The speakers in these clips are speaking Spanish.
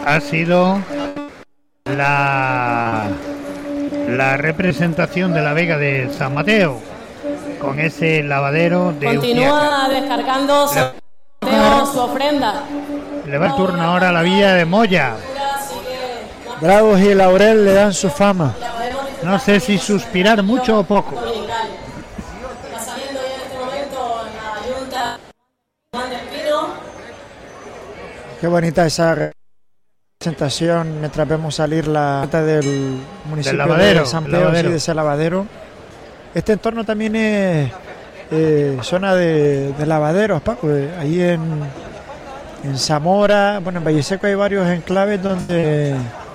ha sido la representación de la Vega de San Mateo, con ese lavadero de continúa descargando su ofrenda. Le va el turno ahora a la Villa de Moya. Bravos y Laurel le dan su fama. No sé si suspirar mucho o poco. Qué bonita esa presentación mientras vemos salir la del municipio lavadero, de San Mateo, sí, de ese lavadero. Este entorno también es zona de lavaderos, Paco. Ahí en Zamora, bueno, en Valle Seco hay varios enclaves donde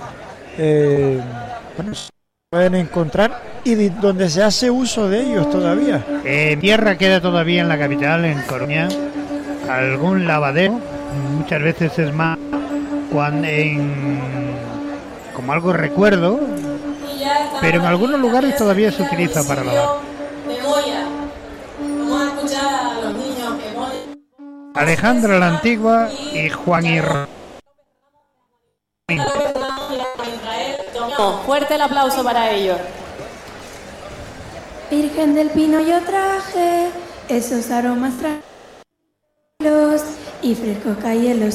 bueno, se pueden encontrar y donde se hace uso de ellos todavía. Tierra queda todavía en la capital, en Coruña, algún lavadero, muchas veces es más cuando como algo recuerdo, pero en algunos lugares todavía se utiliza para lavar. Vamos a escuchar a los niños que Alejandra la Antigua y Juan fuerte el aplauso para ellos. Virgen del Pino yo traje esos aromas tranquilos y frescos caen los